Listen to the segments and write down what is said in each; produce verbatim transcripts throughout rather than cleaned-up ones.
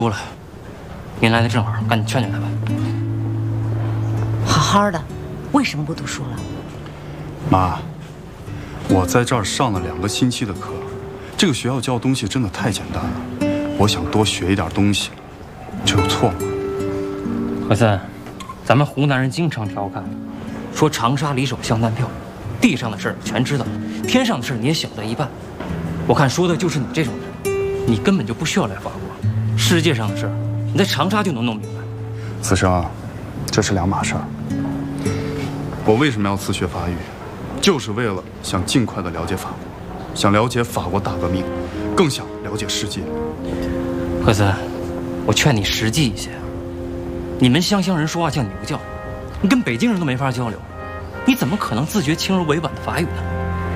说了，您来的正好，赶紧劝劝他吧。 好好的，为什么不读书了？ 妈，我在这儿上了两个星期的课，这个学校教的东西真的太简单了，我想多学一点东西，这有错吗？ 何森，咱们湖南人经常调侃，说长沙离手香弹票，地上的事儿全知道，天上的事儿你也晓得一半。我看说的就是你这种人，你根本就不需要来法国，世界上的事儿你在长沙就能弄明白。 子生，这是两码事儿。我为什么要自学法语？就是为了想尽快的了解法国，想了解法国大革命，更想了解世界。 何森，我劝你实际一些。你们湘乡人说话像牛叫，你跟北京人都没法交流，你怎么可能自学轻而委婉的法语呢？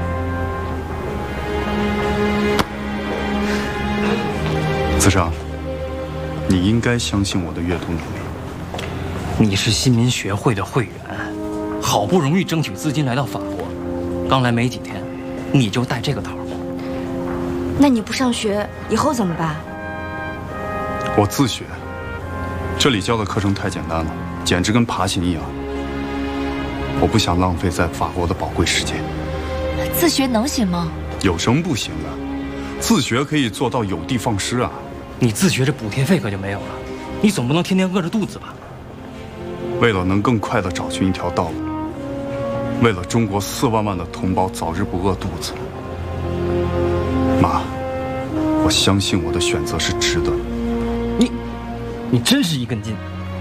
子生，你应该相信我的阅读能力。 你是新民学会的会员，好不容易争取资金来到法国，刚来没几天，你就带这个头。 那你不上学，以后怎么办？ 我自学，这里教的课程太简单了，简直跟爬行一样。我不想浪费在法国的宝贵时间。 自学能行吗？ 有什么不行的？自学可以做到有的放矢啊！ 你自学这补贴费可就没有了，你总不能天天饿着肚子吧？ 为了能更快地找寻一条道路，为了中国四万万的同胞早日不饿肚子，妈，我相信我的选择是值得的。 你，你真是一根筋。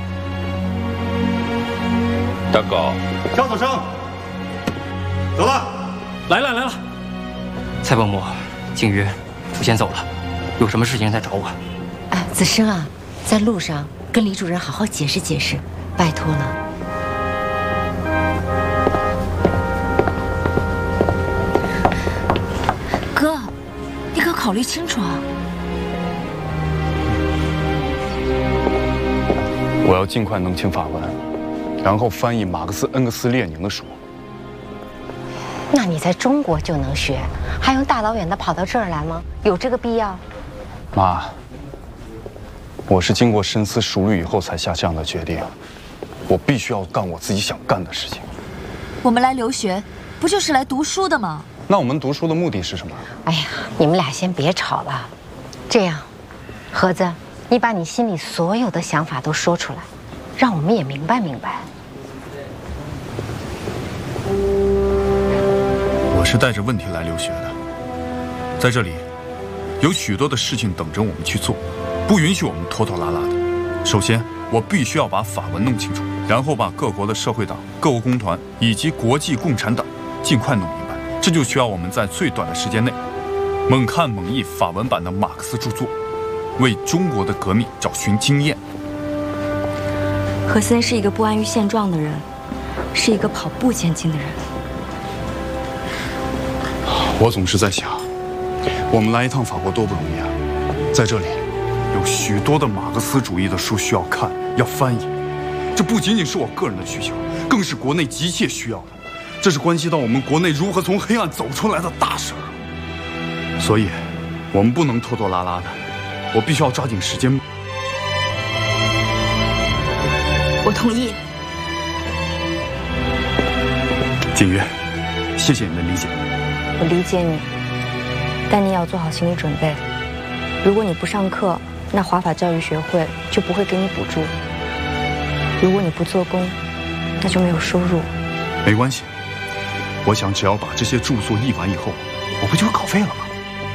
大狗， 张子生，走了， 来了来了。蔡伯母，景瑜，我先走了，有什么事情再找我。 哎，子生啊，在路上跟李主任好好解释解释，拜托了。 哥，你可考虑清楚啊！ 我要尽快弄清法文，然后翻译马克思、恩格斯、列宁的书。 那你在中国就能学，还用大老远的跑到这儿来吗？有这个必要？ 妈，我是经过深思熟虑以后才下这样的决定。我必须要干我自己想干的事情。 我们来留学，不就是来读书的吗？ 那我们读书的目的是什么？ 哎呀，你们俩先别吵了。这样，盒子，你把你心里所有的想法都说出来，让我们也明白明白。 我是带着问题来留学的，在这里有许多的事情等着我们去做，不允许我们拖拖拉拉的。首先，我必须要把法文弄清楚，然后把各国的社会党、各国工团以及国际共产党尽快弄明白。这就需要我们在最短的时间内，猛看猛译法文版的马克思著作，为中国的革命找寻经验。 何森是一个不安于现状的人，是一个跑步前进的人。 我总是在想，我们来一趟法国多不容易啊！在这里，有许多的马克思主义的书需要看，要翻译。这不仅仅是我个人的需求，更是国内急切需要的。这是关系到我们国内如何从黑暗走出来的大事儿。所以，我们不能拖拖拉拉的，我必须要抓紧时间。 我同意。 景瑜，谢谢你的理解。 我理解你，但你也要做好心理准备。如果你不上课，那华法教育学会就不会给你补助；如果你不做工，那就没有收入。 没关系，我想只要把这些著作译完以后，我不就稿费了吗？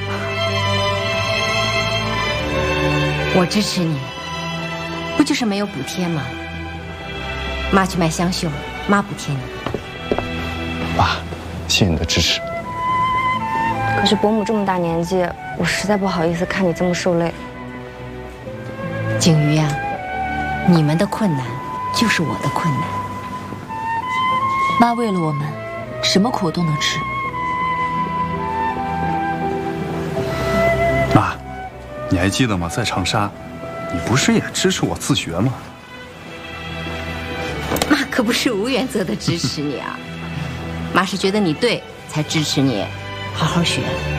我支持你，不就是没有补贴吗？妈去卖香绣，妈补贴你。 妈，谢谢你的支持。 可是伯母这么大年纪，我实在不好意思看你这么受累。 景瑜呀，你们的困难就是我的困难。 妈为了我们，什么苦都能吃。 妈，你还记得吗？在长沙，你不是也支持我自学吗？ 妈可不是无原则的支持你啊，妈是觉得你对才支持你，好好学。